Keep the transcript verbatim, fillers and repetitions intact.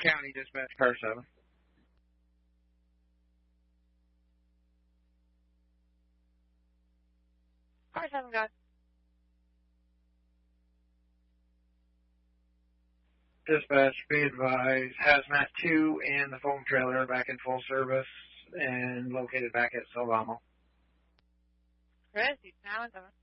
County Dispatch Car seven. Car seven, got. Dispatch, be advised, Hazmat two and the foam trailer are back in full service and located back at Silvamo. Chris, you now in seven.